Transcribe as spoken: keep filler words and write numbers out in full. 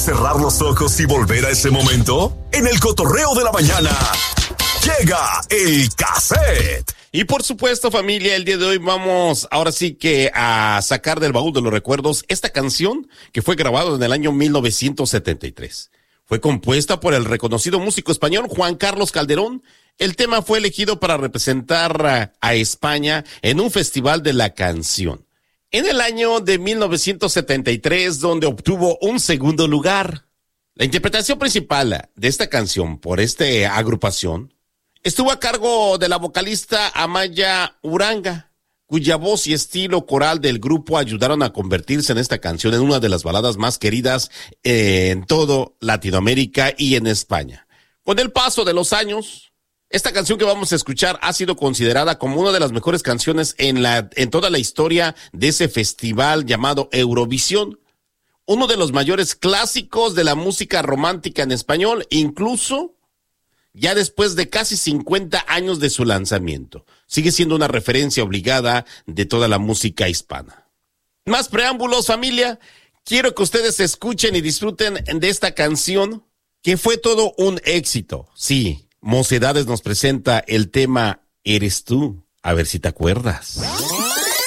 cerrar los ojos y volver a ese momento? En el cotorreo de la mañana, llega el cassette. Y por supuesto, familia, el día de hoy vamos ahora sí que a sacar del baúl de los recuerdos esta canción que fue grabada en el año mil novecientos setenta y tres. Fue compuesta por el reconocido músico español Juan Carlos Calderón. El tema fue elegido para representar a, a España en un festival de la canción. En el año de mil novecientos setenta y tres, donde obtuvo un segundo lugar. La interpretación principal de esta canción por esta agrupación estuvo a cargo de la vocalista Amaya Uranga, cuya voz y estilo coral del grupo ayudaron a convertirse en esta canción en una de las baladas más queridas en todo Latinoamérica y en España. Con el paso de los años, esta canción que vamos a escuchar ha sido considerada como una de las mejores canciones en la, en toda la historia de ese festival llamado Eurovisión. Uno de los mayores clásicos de la música romántica en español, incluso ya después de casi cincuenta años de su lanzamiento. Sigue siendo una referencia obligada de toda la música hispana. Más preámbulos, familia. Quiero que ustedes escuchen y disfruten de esta canción, que fue todo un éxito. Sí, Mocedades nos presenta el tema Eres Tú. A ver si te acuerdas.